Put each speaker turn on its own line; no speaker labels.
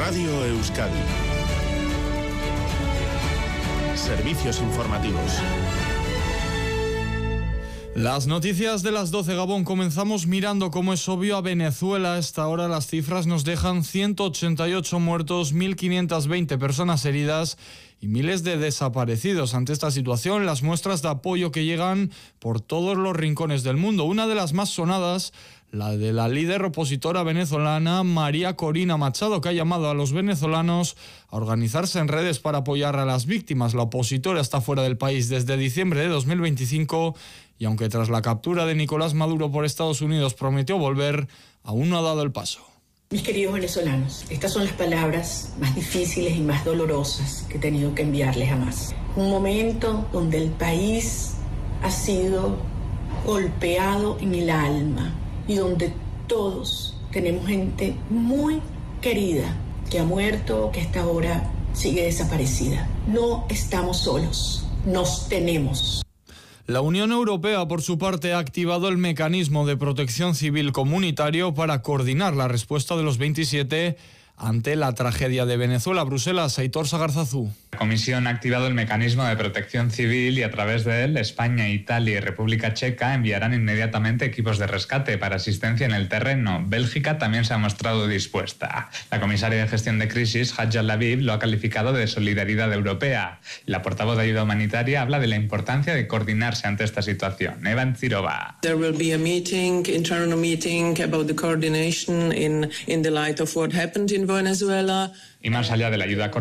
Radio Euskadi. Servicios informativos.
Las noticias de las 12, Gabón. Comenzamos mirando, como es obvio, a Venezuela. A esta hora las cifras nos dejan 188 muertos, 1.520 personas heridas y miles de desaparecidos. Ante esta situación, las muestras de apoyo que llegan por todos los rincones del mundo. Una de las más sonadas, la de la líder opositora venezolana María Corina Machado, que ha llamado a los venezolanos a organizarse en redes para apoyar a las víctimas. La opositora está fuera del país desde diciembre de 2025 y aunque tras la captura de Nicolás Maduro por Estados Unidos prometió volver, aún no ha dado el paso.
Mis queridos venezolanos, estas son las palabras más difíciles y más dolorosas que he tenido que enviarles jamás. Un momento donde el país ha sido golpeado en el alma y donde todos tenemos gente muy querida que ha muerto, que hasta ahora sigue desaparecida. No estamos solos, nos tenemos.
La Unión Europea, por su parte, ha activado el mecanismo de protección civil comunitario para coordinar la respuesta de los 27 ante la tragedia de Venezuela. Bruselas, Aitor Sagarzazú.
La Comisión ha activado el mecanismo de protección civil y a través de él España, Italia y República Checa enviarán inmediatamente equipos de rescate para asistencia en el terreno. Bélgica también se ha mostrado dispuesta. La comisaria de gestión de crisis, Hadja Laviv, lo ha calificado de solidaridad europea. La portavoz de ayuda humanitaria habla de la importancia de coordinarse ante esta situación. Evan Zirova.
There will be a meeting, internal meeting about the coordination in the light of what happened in Venezuela.
Y más allá de la ayuda